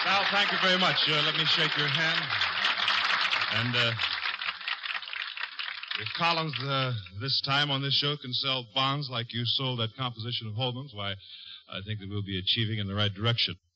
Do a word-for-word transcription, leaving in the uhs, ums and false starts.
Sal, thank you very much. Uh, let me shake your hand. And uh, if Collins uh, this time on this show can sell bonds like you sold that composition of Holman's, why, I think that we'll be achieving in the right direction.